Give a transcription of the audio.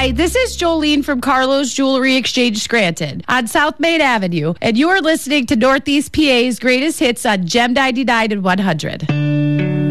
Hi, this is Jolene from Carlos Jewelry Exchange Scranton on South Main Avenue, and you're listening to Northeast PA's greatest hits on Gem 99 and 100.